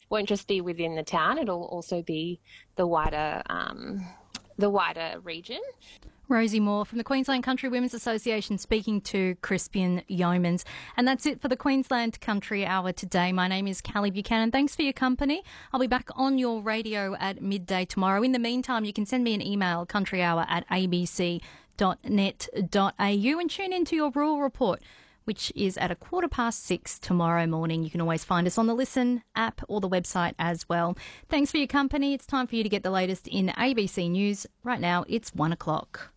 won't just be within the town, it'll also be the wider region. Rosie Moore from the Queensland Country Women's Association speaking to Crispian Yeomans. And that's it for the Queensland Country Hour today. My name is Callie Buchanan. Thanks for your company. I'll be back on your radio at midday tomorrow. In the meantime, you can send me an email, countryhour@abc.net.au, and tune into your Rural Report, which is at 6:15 tomorrow morning. You can always find us on the Listen app or the website as well. Thanks for your company. It's time for you to get the latest in ABC News. Right now, it's 1 o'clock.